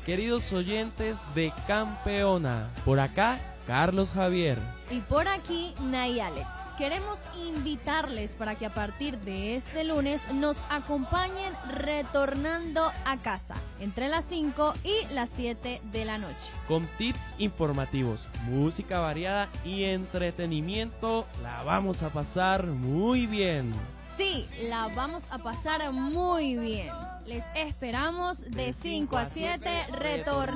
queridos oyentes de Campeona. Por acá, Carlos Javier. Y por aquí, Nay Alex. Queremos invitarles para que a partir de este lunes nos acompañen retornando a casa entre las 5 y las 7 de la noche. Con tips informativos, música variada y entretenimiento, la vamos a pasar muy bien. Sí, la vamos a pasar muy bien. Les esperamos de 5 a 7 retornando.